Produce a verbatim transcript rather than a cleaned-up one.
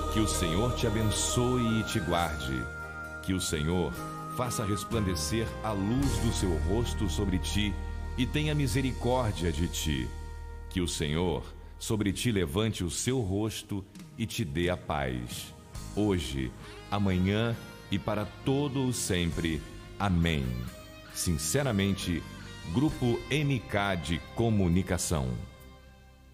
Que o Senhor te abençoe e te guarde. Que o Senhor faça resplandecer a luz do seu rosto sobre ti e tenha misericórdia de ti. Que o Senhor sobre ti levante o seu rosto e te dê a paz. Hoje, amanhã e para todo o sempre. Amém. Sinceramente, Grupo M K de Comunicação.